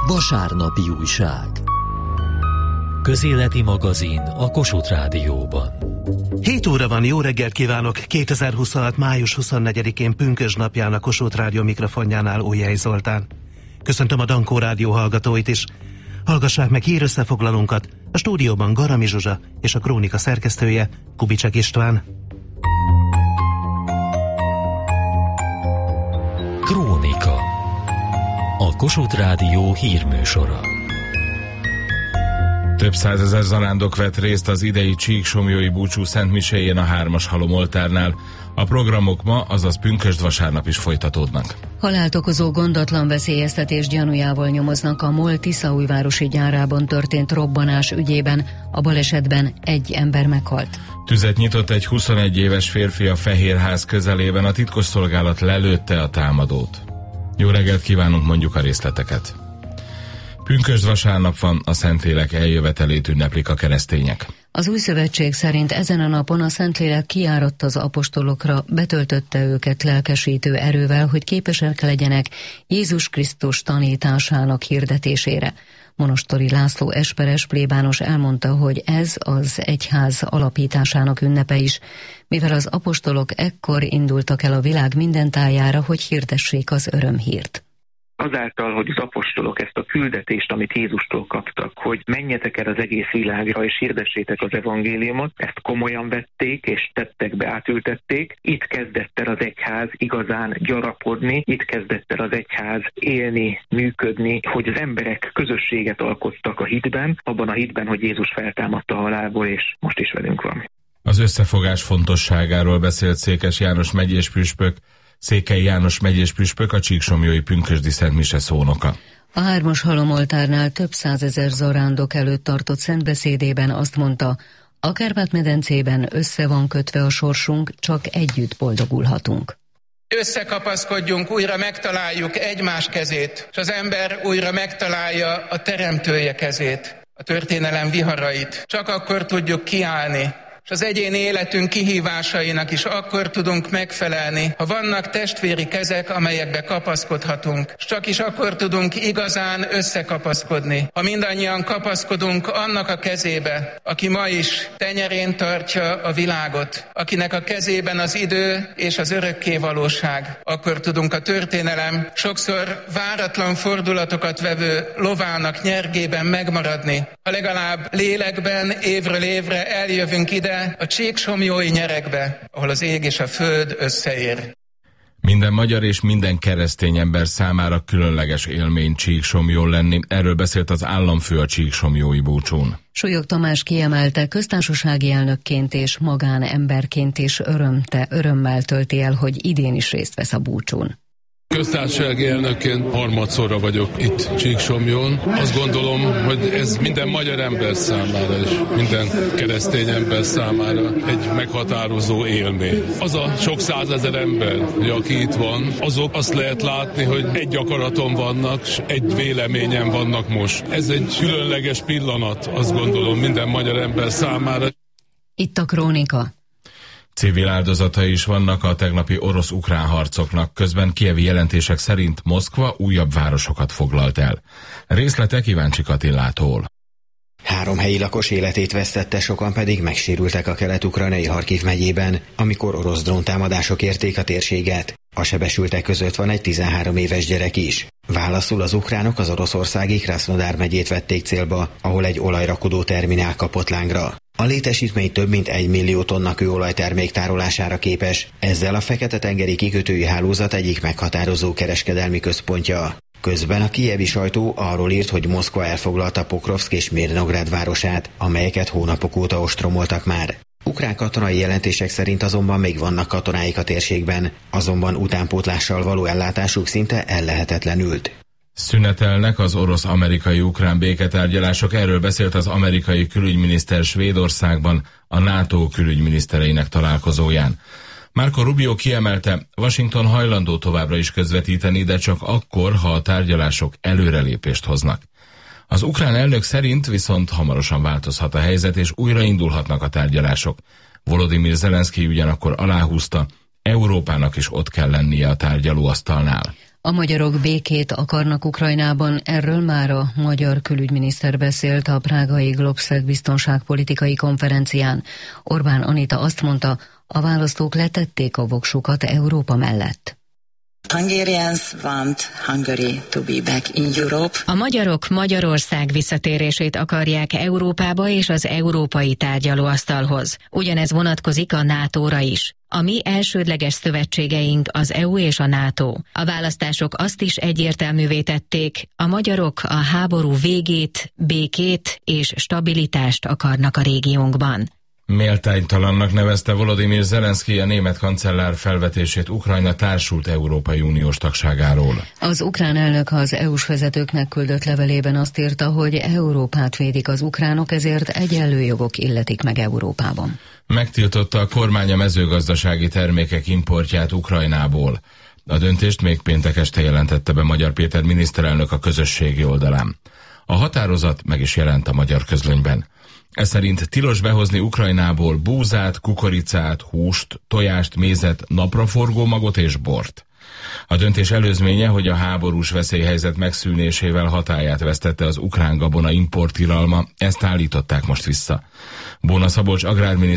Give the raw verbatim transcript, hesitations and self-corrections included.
Vasárnapi újság. Közéleti magazin a Kossuth Rádióban. hét óra van, jó reggelt kívánok! kétezer-huszonhat. május huszonnegyedikén pünkösdnapján a Kossuth Rádió mikrofonjánál Újhely Zoltán. Köszöntöm a Dankó Rádió hallgatóit is. Hallgassák meg hírösszefoglalónkat, a stúdióban Garami Zsuzsa és a Krónika szerkesztője Kubicek István. Krónika. A Kossuth Rádió hírműsora. Több százezer zarándok vett részt az idei csíksomlyói búcsú szentmiséjén a Hármas halomoltárnál. A programok ma, azaz pünkösd vasárnap is folytatódnak. Halált okozó gondatlan veszélyeztetés gyanújával nyomoznak a MOL Tiszaújvárosi gyárában történt robbanás ügyében. A balesetben egy ember meghalt. Tüzet nyitott egy huszonegy éves férfi a Fehérház közelében, a titkosszolgálat lelőtte a támadót. Jó reggelt kívánunk, mondjuk a részleteket. Pünkösd vasárnap van, a Szentlélek eljövetelét ünneplik a keresztények. Az Új Szövetség szerint ezen a napon a Szentlélek kiáradt az apostolokra, betöltötte őket lelkesítő erővel, hogy képesek legyenek Jézus Krisztus tanításának hirdetésére. Monostori László esperes plébános elmondta, hogy ez az egyház alapításának ünnepe is, mivel az apostolok ekkor indultak el a világ minden tájára, hogy hirdessék az örömhírt. Azáltal, hogy az apostolok ezt a küldetést, amit Jézustól kaptak, hogy menjetek el az egész világra és hirdessétek az evangéliumot, ezt komolyan vették és tettekbe átültették. Itt kezdett el az egyház igazán gyarapodni, itt kezdett el az egyház élni, működni, hogy az emberek közösséget alkottak a hitben, abban a hitben, hogy Jézus feltámadta a halálból, és most is velünk van. Az összefogás fontosságáról beszélt Székes János megyés püspök, Székely János megyés püspök, a csíksomlyói pünkösdi szentmise szónoka. A Hármas halomoltárnál több százezer zarándok előtt tartott szentbeszédében azt mondta, a Kárpát-medencében össze van kötve a sorsunk, csak együtt boldogulhatunk. Összekapaszkodjunk, újra megtaláljuk egymás kezét, és az ember újra megtalálja a teremtője kezét, a történelem viharait. Csak akkor tudjuk kiállni, és az egyéni életünk kihívásainak is akkor tudunk megfelelni, ha vannak testvéri kezek, amelyekbe kapaszkodhatunk. És csak is akkor tudunk igazán összekapaszkodni, ha mindannyian kapaszkodunk annak a kezébe, aki ma is tenyerén tartja a világot, akinek a kezében az idő és az örökké valóság. Akkor tudunk a történelem sokszor váratlan fordulatokat vevő lovának nyergében megmaradni, ha legalább lélekben évről évre eljövünk ide, a csíksomlyói nyerekbe, ahol az ég és a föld összeér. Minden magyar és minden keresztény ember számára különleges élmény csíksomlyón lenni. Erről beszélt az államfő a csíksomlyói búcsún. Súlyog Tamás kiemelte, köztársasági elnökként és magánemberként is örömte, örömmel tölti el, hogy idén is részt vesz a búcsún. Köztársasági elnökként harmadszorra vagyok itt Csíksomlyón. Azt gondolom, hogy ez minden magyar ember számára és minden keresztény ember számára egy meghatározó élmény. Az a sok százezer ember, aki itt van, azok azt lehet látni, hogy egy akaraton vannak, és egy véleményen vannak most. Ez egy különleges pillanat, azt gondolom, minden magyar ember számára. Itt a Krónika. Civil áldozatai is vannak a tegnapi orosz-ukrán harcoknak, közben kijevi jelentések szerint Moszkva újabb városokat foglalt el. Részletek Iváncsik Attilától. Három helyi lakos életét vesztette, sokan pedig megsérültek a kelet-ukrajnai Harkiv megyében, amikor orosz dróntámadások érték a térséget. A sebesültek között van egy tizenhárom éves gyerek is. Válaszul az ukránok az oroszországi Krasznodár megyét vették célba, ahol egy olajrakodó terminál kapott lángra. A létesítmény több mint egy millió tonna kőolajtermék tárolására képes, ezzel a Fekete-tengeri kikötői hálózat egyik meghatározó kereskedelmi központja. Közben a kijevi sajtó arról írt, hogy Moszkva elfoglalta Pokrovszk és Mirnográd városát, amelyeket hónapok óta ostromoltak már. Ukrán katonai jelentések szerint azonban még vannak katonáik a térségben, azonban utánpótlással való ellátásuk szinte ellehetetlenült. Szünetelnek az orosz-amerikai-ukrán béketárgyalások, erről beszélt az amerikai külügyminiszter Svédországban a NATO külügyminisztereinek találkozóján. Marco Rubio kiemelte, Washington hajlandó továbbra is közvetíteni, de csak akkor, ha a tárgyalások előrelépést hoznak. Az ukrán elnök szerint viszont hamarosan változhat a helyzet, és újra indulhatnak a tárgyalások. Volodymyr Zelenszky ugyanakkor aláhúzta, Európának is ott kell lennie a tárgyalóasztalnál. A magyarok békét akarnak Ukrajnában, erről már a magyar külügyminiszter beszélt a prágai Globszeg biztonságpolitikai konferencián. Orbán Anita azt mondta, a választók letették a voksukat Európa mellett. Hungarians want Hungary to be back in Europe. A magyarok Magyarország visszatérését akarják Európába és az európai tárgyalóasztalhoz. Ugyanez vonatkozik a nátóra is. A mi elsődleges szövetségeink az é u és a NATO. A választások azt is egyértelművé tették, a magyarok a háború végét, békét és stabilitást akarnak a régiónkban. Méltánytalannak nevezte Volodymyr Zelenszky a német kancellár felvetését Ukrajna társult Európai Uniós tagságáról. Az ukrán elnök az é u-s vezetőknek küldött levelében azt írta, hogy Európát védik az ukránok, ezért egyenlő jogok illetik meg Európában. Megtiltotta a kormány a mezőgazdasági termékek importját Ukrajnából. A döntést még péntek este jelentette be Magyar Péter miniszterelnök a közösségi oldalán. A határozat meg is jelent a magyar közlönyben. Ez szerint tilos behozni Ukrajnából búzát, kukoricát, húst, tojást, mézet, napraforgó magot és bort. A döntés előzménye, hogy a háborús veszélyhelyzet megszűnésével hatályát vesztette az ukrán gabona importtilalma, ezt állították most vissza. Bóna Szabolcs agrárminiszter